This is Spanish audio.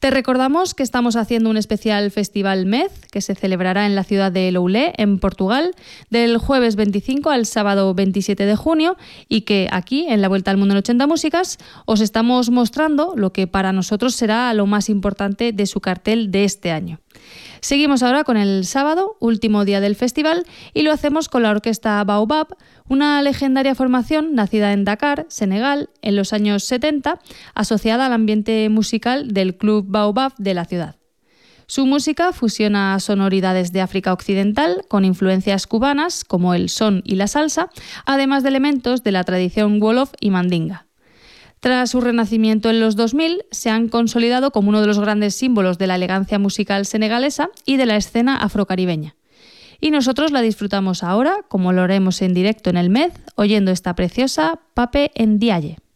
Te recordamos que estamos haciendo un especial Festival MEZ que se celebrará en la ciudad de Loulé, en Portugal, del jueves 25 al sábado 27 de junio y que aquí, en la Vuelta al Mundo en 80 Músicas, os estamos mostrando lo que para nosotros será lo más importante de su cartel de este año. Seguimos ahora con el sábado, último día del festival, y lo hacemos con la orquesta Baobab, una legendaria formación nacida en Dakar, Senegal, en los años 70, asociada al ambiente musical del Club Baobab de la ciudad. Su música fusiona sonoridades de África Occidental con influencias cubanas como el son y la salsa, además de elementos de la tradición wolof y mandinga. Tras su renacimiento en los 2000, se han consolidado como uno de los grandes símbolos de la elegancia musical senegalesa y de la escena afrocaribeña. Y nosotros la disfrutamos ahora, como lo haremos en directo en el MEZ, oyendo esta preciosa Pape Ndiaye.